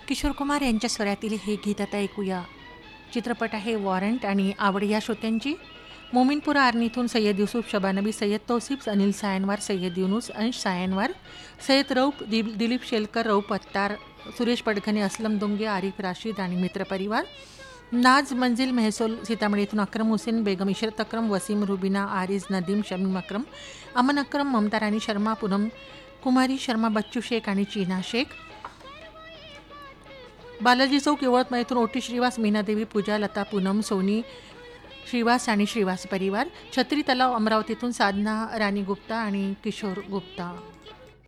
किशोर कुमार यांच्या स्वरातील हे गीत आता ऐकूया. चित्रपट आहे वॉरंट आणि आवड या श्रोत्यांची. मोमीनपुरा आर्नीतून सय्यद युसुफ, शबानबी, सय्यद तौसिफ, अनिल सायनवार, सय्यद युनुस, अंश सायनवार, सय्यद रौफ, दिलीप शेलकर, रौफ अत्तार, सुरेश पडघणे, असलम दोंगे, आरिफ राशीद आणि मित्रपरिवार. नाज मंजिल मेहसोल सीतामढ़ी इथून अक्रम हुसेन, बेगम इशरत अक्रम, वसीम रुबीना, आरिज नदीम, शमीम अक्रम, अमन अक्रम, ममता राणी शर्मा, पूनम कुमारी शर्मा, बच्चू शेख आणि चीना शेख. बालाजी चौक यवतमाळ इथून ओटी श्रीवास, मीना देवी, पूजा, लता, पूनम, सोनी श्रीवास आणि श्रीवास परिवार. छत्री तलाव अमरावतीतून साधना राणी गुप्ता आणि किशोर गुप्ता.